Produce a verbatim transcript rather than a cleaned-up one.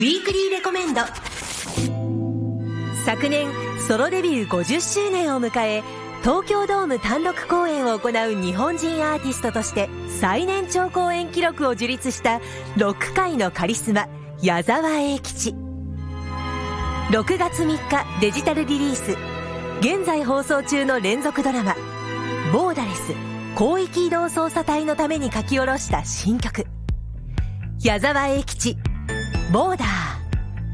ウィークリーレコメンド。昨年ソロデビューごじゅっしゅうねんを迎え、東京ドーム単独公演を行う日本人アーティストとして最年長公演記録を樹立したロック界のカリスマ、矢沢永吉。ろくがつみっかデジタルリリース、現在放送中の連続ドラマボーダレス広域移動捜査隊のために書き下ろした新曲、矢沢永吉ボーダー。